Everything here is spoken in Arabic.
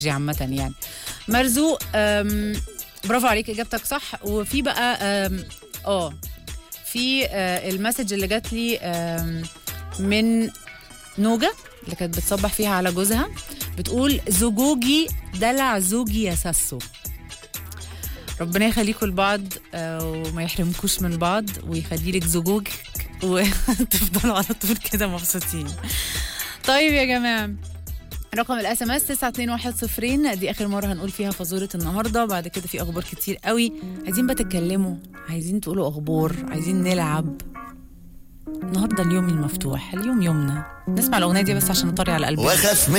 عامة يعني. مرزوق برافو عليك، اجابتك صح. وفي بقى في المسج اللي جات لي من نوجة اللي كانت بتصبح فيها على جوزها، بتقول زوجوجي دلع زوجي يا ساسو. ربنا يخليكم لبعض وما يحرمكوش من بعض ويخلي لك زوجوجك وتفضلوا على طول كده مبسوطين. طيب يا جماعة، رقم الاس ام اس 92110 دي اخر مره هنقول فيها فزوره النهارده. بعد كده في اخبار كتير قوي، عايزين بقى تتكلموا، عايزين تقولوا اخبار، عايزين نلعب. النهارده اليوم المفتوح، اليوم يومنا. نسمع الاغنيه دي بس عشان نطري على قلبنا.